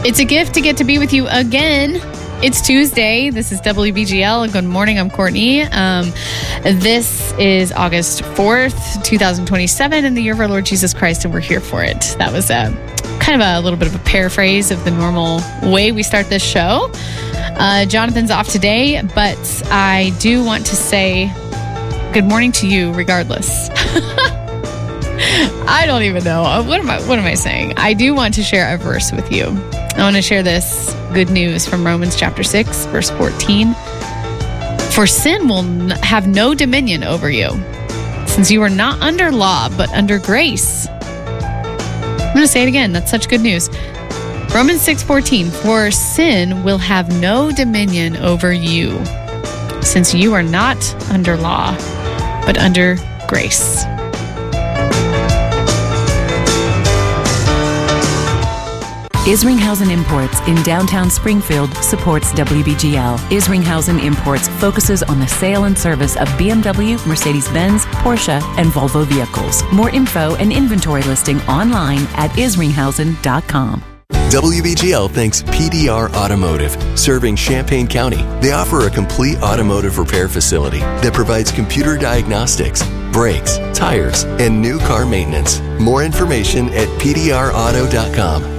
It's a gift to get to be with you again. It's Tuesday. This is WBGL. Good morning. I'm Courtney. This is August 4th, 2027, in the year of our Lord Jesus Christ, and we're here for it. That was kind of a little bit of a paraphrase of the normal way we start this show. Jonathan's off today, but I do want to say good morning to you regardless. I don't even know. What am I saying? I do want to share a verse with you. I want to share this good news from Romans chapter 6, verse 14. For sin will have no dominion over you, since you are not under law, but under grace. I'm going to say it again. That's such good news. Romans 6:14. For sin will have no dominion over you, since you are not under law, but under grace. Isringhausen Imports in downtown Springfield supports WBGL. Isringhausen Imports focuses on the sale and service of BMW, Mercedes-Benz, Porsche, and Volvo vehicles. More info and inventory listing online at isringhausen.com. WBGL thanks PDR Automotive, serving Champaign County. They offer a complete automotive repair facility that provides computer diagnostics, brakes, tires, and new car maintenance. More information at pdrauto.com.